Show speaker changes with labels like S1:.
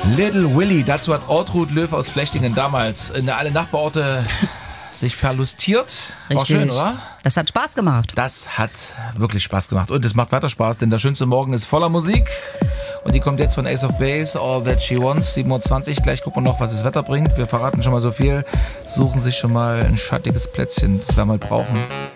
S1: Little Willy, dazu hat Ortrud Löw aus Flechtingen damals in alle Nachbarorte sich verlustiert.
S2: Richtig.
S1: War schön, oder?
S2: Das hat Spaß gemacht.
S1: Das hat wirklich Spaß gemacht. Und es macht weiter Spaß, denn der schönste Morgen ist voller Musik. Und die kommt jetzt von Ace of Base, All That She Wants, 7:20 Uhr. Gleich gucken wir noch, was das Wetter bringt. Wir verraten schon mal so viel. Suchen sich schon mal ein schattiges Plätzchen. Das werden wir mal brauchen.